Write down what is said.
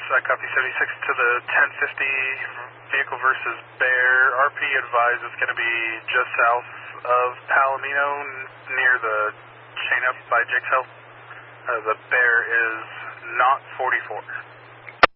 I copy 76 to the 1050 vehicle versus Bear. RP advised it's going to be just south of Palomino near the chain up by Jake's Health. The Bear is not 44.